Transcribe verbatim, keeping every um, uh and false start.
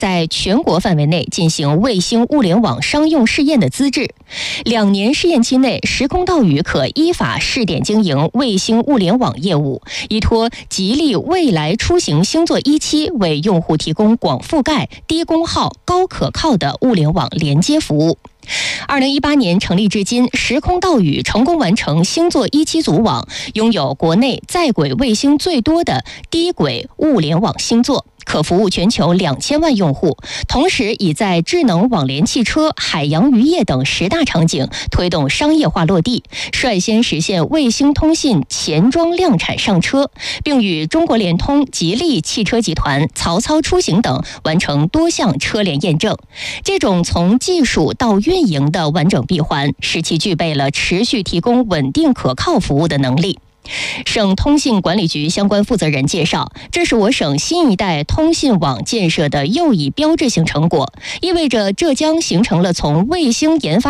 在全国范围内进行卫星物联网商用试验的资质。两年试验期内，时空道宇可依法试点经营卫星物联网业务，依托吉利未来出行星座一期，为用户提供广覆盖、低功耗、高可靠的物联网连接服务。二零一八年成立至今，时空道宇成功完成星座一期组网，拥有国内在轨卫星最多的低轨物联网星座，可服务全球两千万用户。同时，已在智能网联汽车、海洋渔业等十大场景推动商业化落地，率先实现卫星通信前装量产上车，并与中国联通、吉利汽车集团、曹操出行等完成多项车联验证。这种从技术到运营的完整闭环，使其具备了持续提供稳定可靠服务的能力。省通信管理局相关负责人介绍，这是我省新一代通信网建设的又一标志性成果，意味着浙江形成了从卫星研发